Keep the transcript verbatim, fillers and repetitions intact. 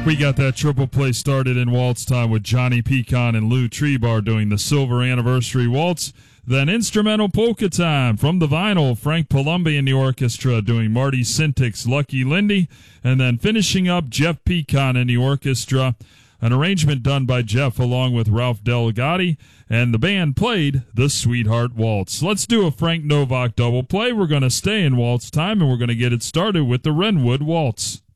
We got that triple play started in waltz time with Johnny Pecan and Lou Trebar doing the Silver Anniversary Waltz. Then instrumental polka time from the vinyl, Frank Palumbi and the orchestra doing Marty Sintik's Lucky Lindy. And then finishing up, Jeff Pecan and the orchestra, an arrangement done by Jeff along with Ralph Delegati, and the band played the Sweetheart Waltz. Let's do a Frank Novak double play. We're going to stay in waltz time, and we're going to get it started with the Wrenwood Waltz.